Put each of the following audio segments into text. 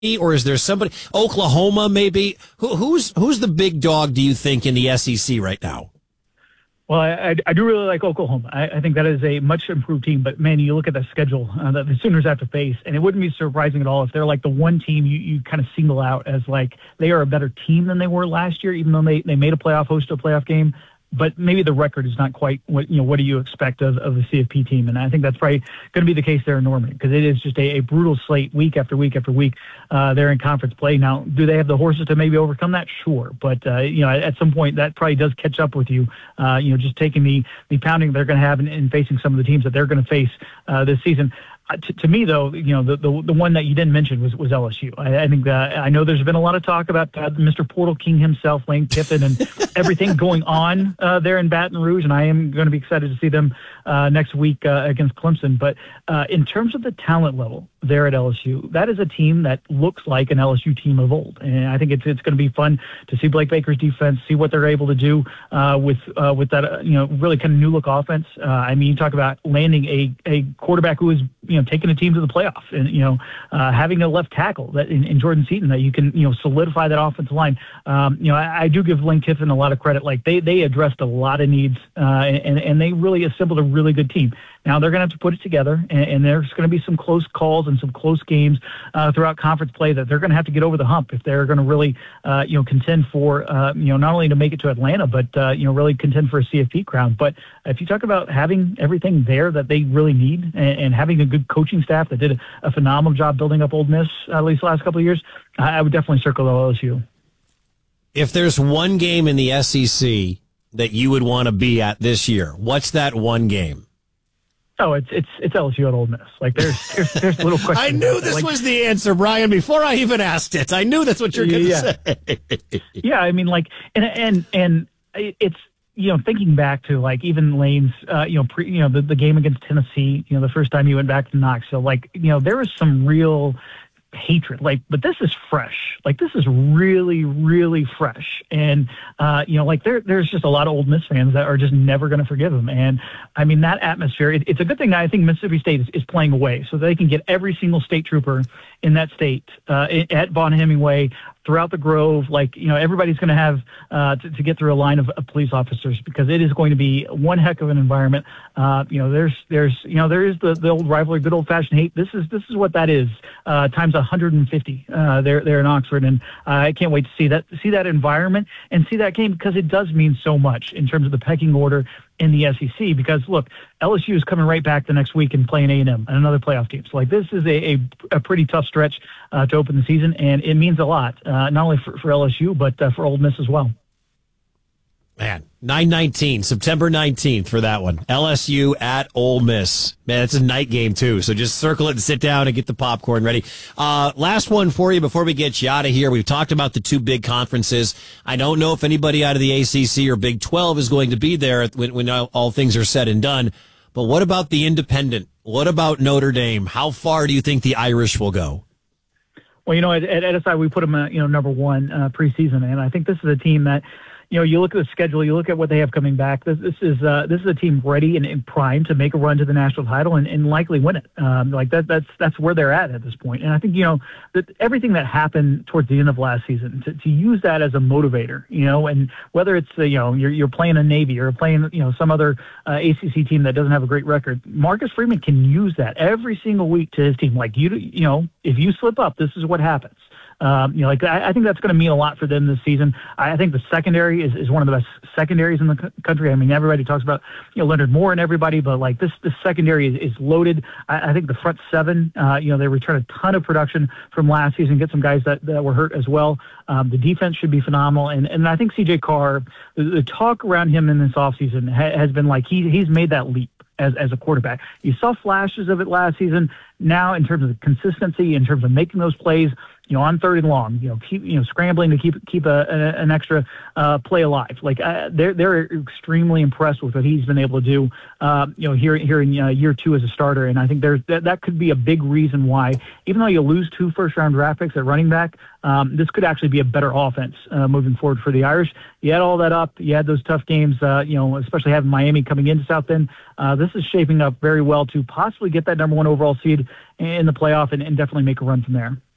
or is there somebody, Oklahoma maybe? Who's the big dog, do you think, in the SEC right now? Well, I do really like Oklahoma. I think that is a much improved team. But, man, you look at the schedule that the Sooners have to face, and it wouldn't be surprising at all if they're like the one team you kind of single out as like they are a better team than they were last year, even though they made a playoff, hosted a playoff game. But maybe the record is not quite what do you expect of the CFP team? And I think that's probably going to be the case there in Norman, because it is just a brutal slate week after week after week. They're in conference play. Now, do they have the horses to maybe overcome that? Sure. But, at some point that probably does catch up with you, just taking the pounding they're going to have in facing some of the teams that they're going to face this season. To me, though, the one that you didn't mention was LSU. I think I know there's been a lot of talk about Mr. Portal King himself, Lane Kiffin, and everything going on there in Baton Rouge, and I am going to be excited to see them next week against Clemson. But in terms of the talent level there at LSU, that is a team that looks like an LSU team of old, and I think it's going to be fun to see Blake Baker's defense, see what they're able to do with that really kind of new look offense. You talk about landing a quarterback who is taking a team to the playoff, and having a left tackle that in Jordan Seaton that you can solidify that offensive line. I do give Lane Kiffin a lot of credit. Like they addressed a lot of needs and they really assembled a really good team. Now they're going to have to put it together, and there's going to be some close calls and some close games throughout conference play that they're going to have to get over the hump if they're going to really contend for not only to make it to Atlanta, but really contend for a CFP crown. But if you talk about having everything there that they really need and having a good coaching staff that did a phenomenal job building up Ole Miss at least the last couple of years, I would definitely circle LSU. If there's one game in the SEC that you would want to be at this year, what's that one game? Oh, it's LSU at Ole Miss. Like there's little question. I knew this was the answer, Brian, before I even asked it. I knew that's what you're going to say. Yeah, and it's thinking back to like even Lane's the game against Tennessee, the first time he went back to Knoxville, there was some real hatred, but this is fresh. This is really, really fresh. And, there's just a lot of Ole Miss fans that are just never going to forgive him. And I mean, that atmosphere, it's a good thing that I think Mississippi State is playing away so they can get every single state trooper in that state, at Vaughn Hemingway, throughout the Grove, everybody's going to have to get through a line of police officers, because it is going to be one heck of an environment. There is the old rivalry, good old fashioned hate. This is what that is, times 150 there in Oxford, and I can't wait to see that environment and see that game, because it does mean so much in terms of the pecking order in the SEC. Because look, LSU is coming right back the next week and playing A&M and another playoff team. So this is a pretty tough stretch to open the season, and it means a lot, not only for LSU, but for Ole Miss as well. Man, 9/19, September 19th for that one. LSU at Ole Miss. Man, it's a night game too, so just circle it and sit down and get the popcorn ready. Last one for you before we get you out of here. We've talked about the two big conferences. I don't know if anybody out of the ACC or Big 12 is going to be there when all things are said and done, but what about the independent? What about Notre Dame? How far do you think the Irish will go? Well, at SI, we put them, number one preseason, and I think this is a team that, you look at the schedule, you look at what they have coming back. This is a team ready and primed to make a run to the national title and likely win it. That's where they're at this point. And I think that everything that happened towards the end of last season to use that as a motivator, and whether it's you're playing a Navy or playing some other ACC team that doesn't have a great record, Marcus Freeman can use that every single week to his team. If you slip up, this is what happens. I think that's going to mean a lot for them this season. I think the secondary is one of the best secondaries in the country. I mean, everybody talks about Leonard Moore and everybody, but this secondary is loaded. I think the front seven, they return a ton of production from last season, get some guys that were hurt as well. The defense should be phenomenal, and I think CJ Carr, the talk around him in this offseason has been he's made that leap as a quarterback. You saw flashes of it last season. Now, in terms of consistency, in terms of making those plays, on third and long, keep scrambling to keep an extra play alive. They're extremely impressed with what he's been able to do, here in year two as a starter. And I think that could be a big reason why, even though you lose 2 first-round draft picks at running back, this could actually be a better offense moving forward for the Irish. You add all that up, you had those tough games, especially having Miami coming into South Bend. This is shaping up very well to possibly get that number 1 overall seed in the playoff and definitely make a run from there.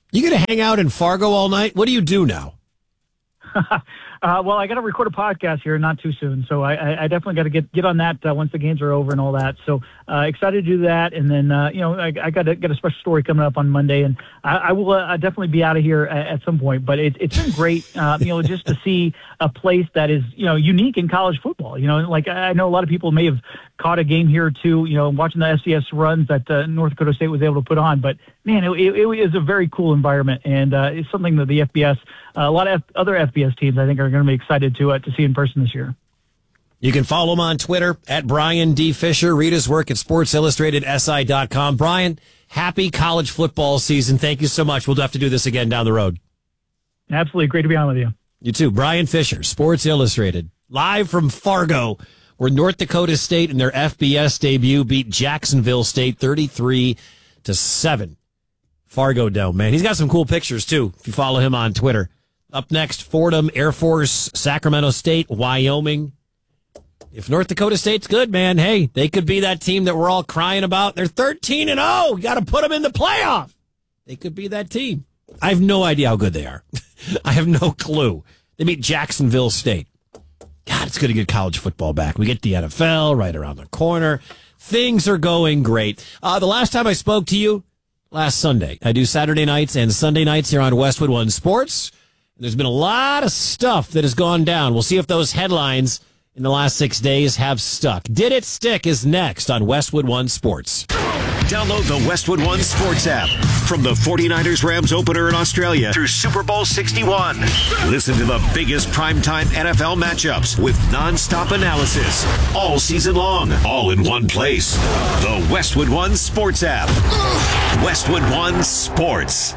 You going to hang out in Fargo all night? What do you do now? Well, I got to record a podcast here not too soon, so I definitely got to get on that once the games are over and all that. So excited to do that, and then I got a special story coming up on Monday, and I will definitely be out of here at some point. But it's been great, just to see a place that is unique in college football. Like I know a lot of people may have caught a game here or two, watching the FCS runs that North Dakota State was able to put on. But man, it was a very cool environment, and it's something that the FBS, a lot of other FBS teams, I think, are going to be excited to see in person this year. You can follow him on Twitter at Brian D. Fisher. Read his work at SportsIllustratedSI.com. Brian, happy college football season. Thank you so much. We'll have to do this again down the road. Absolutely. Great to be on with you. You too. Brian Fisher, Sports Illustrated, live from Fargo, where North Dakota State in their FBS debut beat Jacksonville State 33-7. Fargo Dome, man. He's got some cool pictures, too, if you follow him on Twitter. Up next, Fordham, Air Force, Sacramento State, Wyoming. If North Dakota State's good, man, hey, they could be that team that we're all crying about. They're 13-0. You got to put them in the playoff. They could be that team. I have no idea how good they are. I have no clue. They beat Jacksonville State. God, it's good to get college football back. We get the NFL right around the corner. Things are going great. The last time I spoke to you, last Sunday. I do Saturday nights and Sunday nights here on Westwood One Sports. There's been a lot of stuff that has gone down. We'll see if those headlines in the last 6 days have stuck. Did It Stick is next on Westwood One Sports. Download the Westwood One Sports app. From the 49ers-Rams opener in Australia through Super Bowl 61. Listen to the biggest primetime NFL matchups with nonstop analysis all season long, all in one place. The Westwood One Sports app. Westwood One Sports.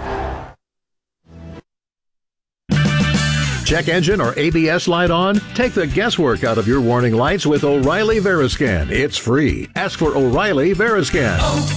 Check engine or ABS light on? Take the guesswork out of your warning lights with O'Reilly Veriscan. It's free. Ask for O'Reilly Veriscan.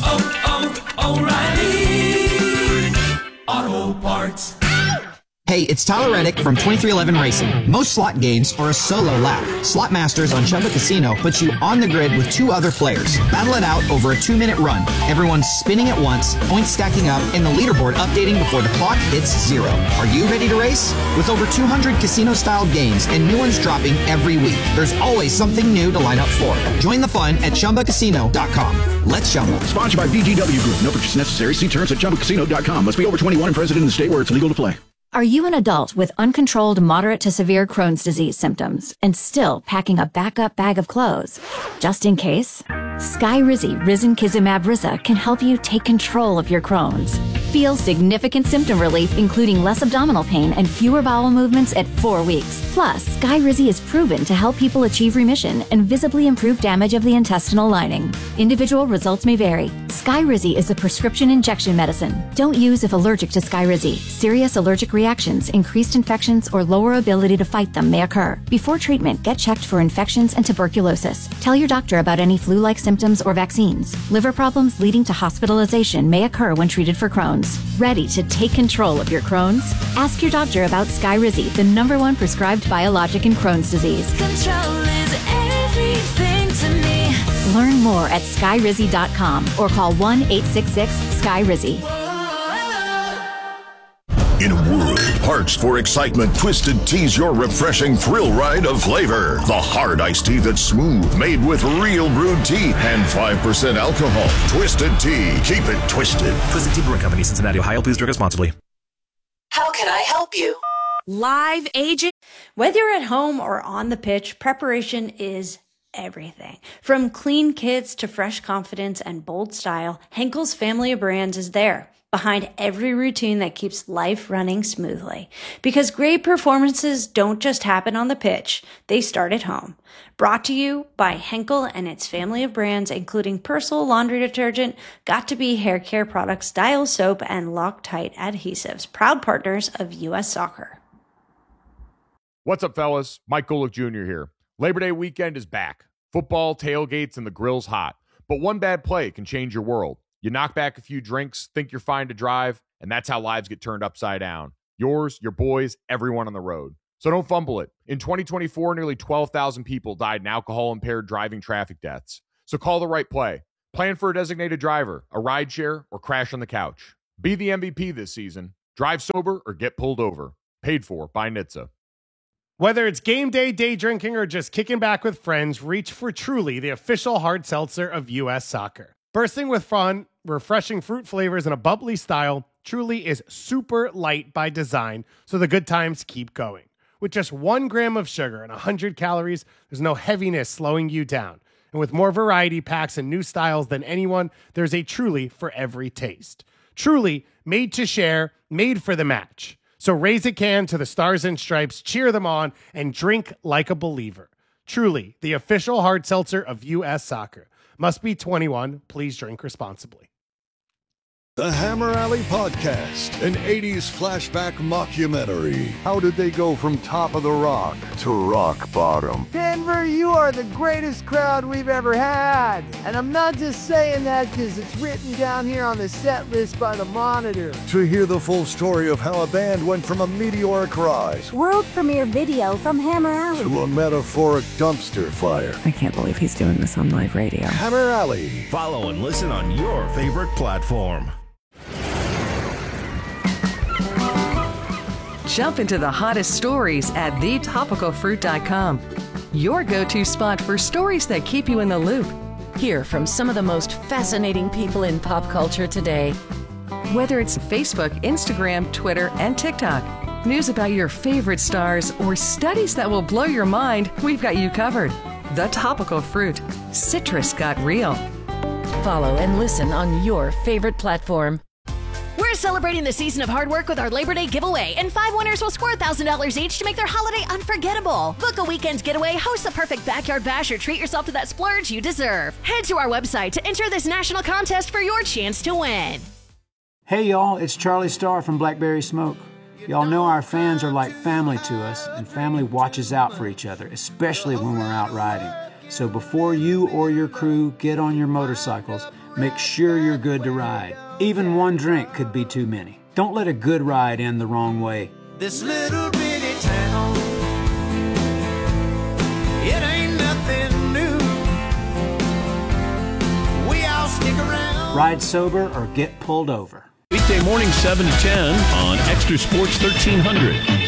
O'Reilly Auto Parts. Hey, it's Tyler Reddick from 2311 Racing. Most slot games are a solo lap. Slot Masters on Chumba Casino puts you on the grid with two other players. Battle it out over a 2-minute run. Everyone's spinning at once, points stacking up, and the leaderboard updating before the clock hits 0. Are you ready to race? With over 200 casino-style games and new ones dropping every week, there's always something new to line up for. Join the fun at ChumbaCasino.com. Let's Chumba. Sponsored by VGW Group. No purchase necessary. See terms at ChumbaCasino.com. Must be over 21 and present in the state where it's legal to play. Are you an adult with uncontrolled moderate to severe Crohn's disease symptoms and still packing a backup bag of clothes? Just in case, Skyrizi Risankizumab Riza can help you take control of your Crohn's. Feel significant symptom relief, including less abdominal pain and fewer bowel movements at 4 weeks. Plus, Skyrizi is proven to help people achieve remission and visibly improve damage of the intestinal lining. Individual results may vary. Skyrizi is a prescription injection medicine. Don't use if allergic to Skyrizi. Serious allergic reactions, increased infections, or lower ability to fight them may occur. Before treatment, get checked for infections and tuberculosis. Tell your doctor about any flu-like symptoms or vaccines. Liver problems leading to hospitalization may occur when treated for Crohn's. Ready to take control of your Crohn's? Ask your doctor about Skyrizi, the #1 prescribed biologic in Crohn's disease. Control is everything to me. Learn more at Skyrizi.com or call 1-866-SKYRIZI. In a world parched for excitement, Twisted Tea's your refreshing thrill ride of flavor. The hard iced tea that's smooth, made with real brewed tea and 5% alcohol. Twisted Tea. Keep it twisted. Twisted Tea Brewing Company, Cincinnati, Ohio. Please drink responsibly. How can I help you? Live agent. Whether you're at home or on the pitch, preparation is everything. From clean kits to fresh confidence and bold style, Henkel's family of brands is there, behind every routine that keeps life running smoothly. Because great performances don't just happen on the pitch, they start at home. Brought to you by Henkel and its family of brands, including Persil laundry detergent, Got2b hair care products, Dial soap, and Loctite adhesives, proud partners of U.S. Soccer. What's up, fellas? Mike Golick Jr. here. Labor Day weekend is back. Football, tailgates, and the grill's hot. But one bad play can change your world. You knock back a few drinks, think you're fine to drive, and that's how lives get turned upside down. Yours, your boys, everyone on the road. So don't fumble it. In 2024, nearly 12,000 people died in alcohol-impaired driving traffic deaths. So call the right play. Plan for a designated driver, a rideshare, or crash on the couch. Be the MVP this season. Drive sober or get pulled over. Paid for by NHTSA. Whether it's game day, day drinking, or just kicking back with friends, reach for Truly, the official hard seltzer of U.S. Soccer. Bursting with fun, refreshing fruit flavors, and a bubbly style, Truly is super light by design, so the good times keep going. With just 1 gram of sugar and 100 calories, there's no heaviness slowing you down. And with more variety packs and new styles than anyone, there's a Truly for every taste. Truly, made to share, made for the match. So raise a can to the Stars and Stripes, cheer them on, and drink like a believer. Truly, the official hard seltzer of U.S. Soccer. Must be 21. Please drink responsibly. The Hammer Alley Podcast, an 80s flashback mockumentary. How did they go from top of the rock to rock bottom? Denver, you are the greatest crowd we've ever had. And I'm not just saying that because it's written down here on the set list by the Monitor. To hear the full story of how a band went from a meteoric rise, world premiere video from Hammer Alley, to a metaphoric dumpster fire. I can't believe he's doing this on live radio. Hammer Alley. Follow and listen on your favorite platform. Jump into the hottest stories at thetopicalfruit.com. Your go-to spot for stories that keep you in the loop. Hear from some of the most fascinating people in pop culture today. Whether it's Facebook, Instagram, Twitter, and TikTok, news about your favorite stars, or studies that will blow your mind, we've got you covered. The Topical Fruit. Citrus got real. Follow and listen on your favorite platform. We're celebrating the season of hard work with our Labor Day giveaway, and 5 winners will score $1,000 each to make their holiday unforgettable. Book a weekend getaway, host the perfect backyard bash, or treat yourself to that splurge you deserve. Head to our website to enter this national contest for your chance to win. Hey y'all, it's Charlie Starr from Blackberry Smoke. Y'all know our fans are like family to us, and family watches out for each other, especially when we're out riding. So before you or your crew get on your motorcycles, make sure you're good to ride. Even one drink could be too many. Don't let a good ride end the wrong way. This little bitty town, it ain't nothing new. We all stick around. Ride sober or get pulled over. Weekday morning 7 to 10 on Extra Sports 1300.